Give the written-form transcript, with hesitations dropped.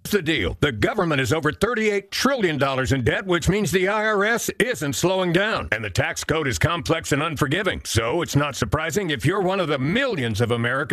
The deal. The government is over $38 trillion in debt, which means the IRS isn't slowing down. And the tax code is complex and unforgiving. So it's not surprising if you're one of the millions of Americans